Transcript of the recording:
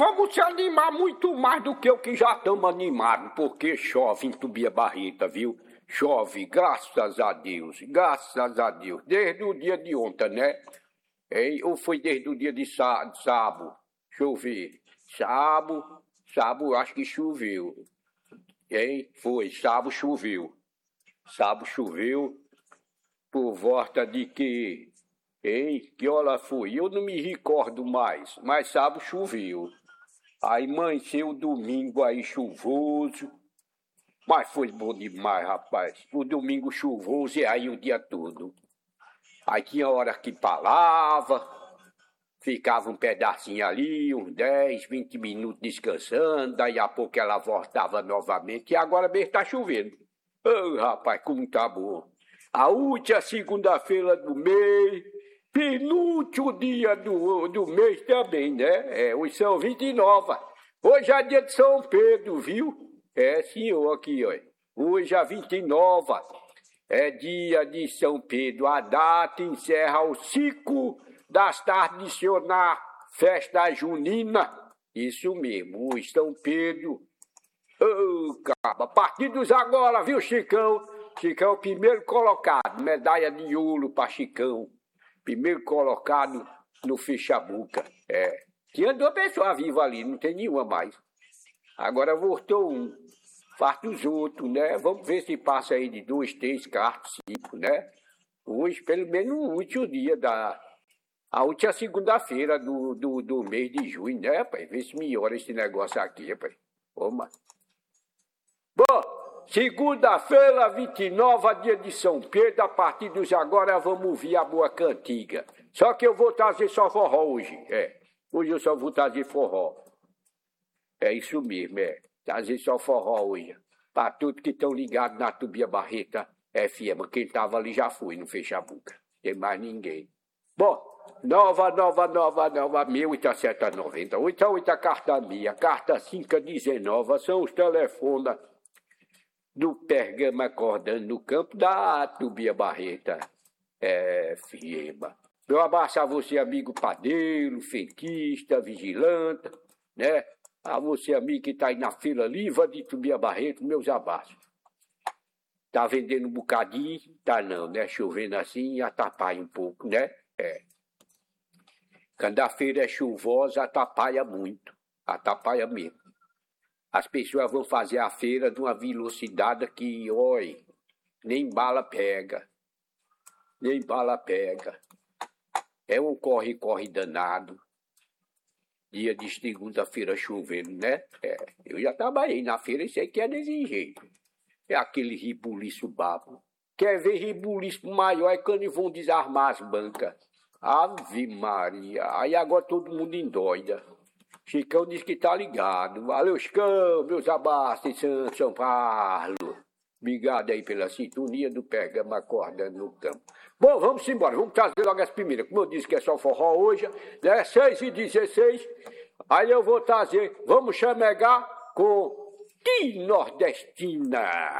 vamos se animar muito mais do que o que já estamos animados, porque chove em Tubiabarreta, viu? Chove, graças a Deus, desde o dia de ontem, né? Ou foi desde o dia de sábado, chover. Sábado acho que choveu. Foi, sábado choveu. Sábado choveu por volta de que hora foi? Eu não me recordo mais, mas sábado choveu. Aí amanheceu domingo aí chuvoso, mas foi bom demais, rapaz. O domingo chuvoso e aí o dia todo. Aí tinha hora que parava, ficava um pedacinho ali, uns 10, 20 minutos descansando, daí a pouco ela voltava novamente, e agora mesmo está chovendo. Rapaz, como tá bom. A última segunda-feira do mês, penúltimo dia do mês também, né? Hoje são 29. Hoje é dia de São Pedro, viu? Senhor, aqui, ó. Hoje é 29. É dia de São Pedro. A data encerra o ciclo das tradicionais festas juninas. Isso mesmo, o São Pedro. Caba, partidos agora, viu, Chicão? Chicão, primeiro colocado, medalha de ouro para Chicão. Primeiro colocado no Fechabuca. Tinha 2 pessoas vivas ali, não tem nenhuma mais. Agora voltou um. Falta os outros, né? Vamos ver se passa aí de 2, 3, 4, 5, né? Hoje, pelo menos o último dia a última segunda-feira do mês de junho, né, rapaz? Vê se melhora esse negócio aqui, rapaz. Bom, segunda-feira, 29, dia de São Pedro. A partir de agora vamos ouvir a boa cantiga. Só que eu vou trazer só forró hoje. Hoje eu só vou trazer forró. É isso mesmo, trazer só forró hoje. Para todos que estão ligados na Tubiabarreta FM. Quem estava ali já foi, não fez chabuca. Tem mais ninguém. Bom, nova, 1890. 88 a carta minha, carta 519. São os telefones do Pergama acordando no campo da Tubiabarreta FM. Eu abraço a você, amigo padeiro, feitista, vigilante, né? A você, amigo que está aí na fila livre de Tubiabarreta, meus abraços. Tá vendendo um bocadinho? Tá não, né? Chovendo assim, atrapalha um pouco, né? Quando a feira é chuvosa, atrapalha muito. Atrapalha mesmo. As pessoas vão fazer a feira de uma velocidade que, oi, nem bala pega. Nem bala pega. É um corre-corre danado. Dia de segunda-feira chovendo, né? Eu já trabalhei na feira e sei que é desse jeito. É aquele ribuliço babo. Quer ver ribuliço maior é quando vão desarmar as bancas. Ave Maria. Aí agora todo mundo endoida. Chicão diz que tá ligado. Valeu, Chicão, meus abraços de São Paulo. Obrigado aí pela sintonia do Pergama acordando no campo. Bom, vamos embora. Vamos trazer logo as primeiras. Como eu disse que é só forró hoje, né? 6h16. Aí eu vou trazer. Vamos chamegar com Nordestina.